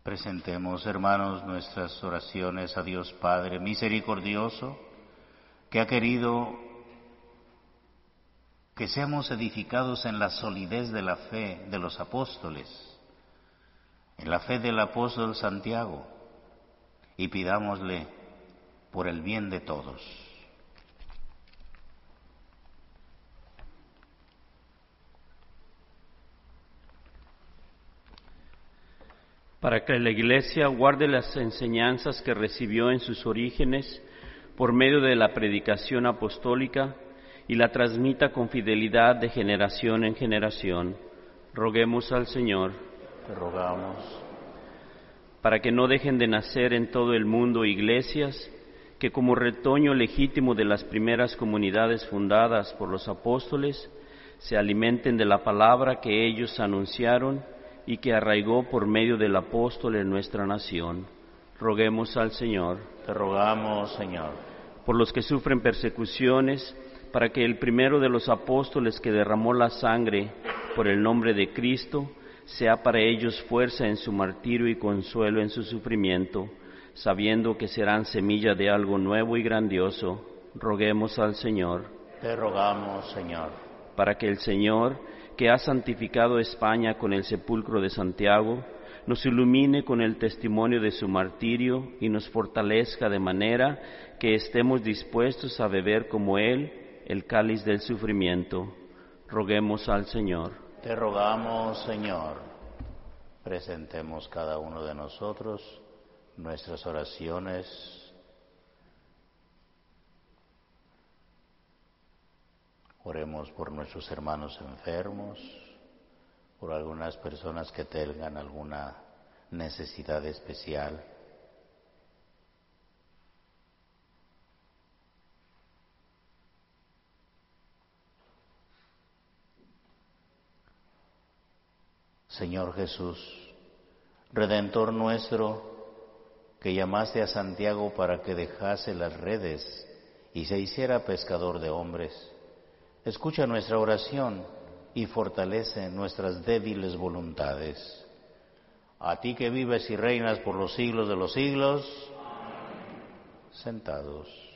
Presentemos, hermanos, nuestras oraciones a Dios Padre misericordioso, que ha querido que seamos edificados en la solidez de la fe de los apóstoles, en la fe del apóstol Santiago, y pidámosle por el bien de todos. Para que la Iglesia guarde las enseñanzas que recibió en sus orígenes por medio de la predicación apostólica y la transmita con fidelidad de generación en generación, roguemos al Señor. Te rogamos. Para que no dejen de nacer en todo el mundo iglesias que como retoño legítimo de las primeras comunidades fundadas por los apóstoles se alimenten de la palabra que ellos anunciaron y que arraigó por medio del apóstol en nuestra nación. Roguemos al Señor. Te rogamos, Señor. Por los que sufren persecuciones, para que el primero de los apóstoles que derramó la sangre por el nombre de Cristo sea para ellos fuerza en su martirio y consuelo en su sufrimiento, sabiendo que serán semilla de algo nuevo y grandioso. Roguemos al Señor. Te rogamos, Señor. Para que el Señor, que ha santificado España con el sepulcro de Santiago, nos ilumine con el testimonio de su martirio y nos fortalezca de manera que estemos dispuestos a beber como Él el cáliz del sufrimiento. Roguemos al Señor. Te rogamos, Señor. Presentemos cada uno de nosotros nuestras oraciones. Oremos por nuestros hermanos enfermos, por algunas personas que tengan alguna necesidad especial. Señor Jesús, Redentor nuestro, que llamaste a Santiago para que dejase las redes y se hiciera pescador de hombres, escucha nuestra oración y fortalece nuestras débiles voluntades. A ti que vives y reinas por los siglos de los siglos. Amén. Sentados.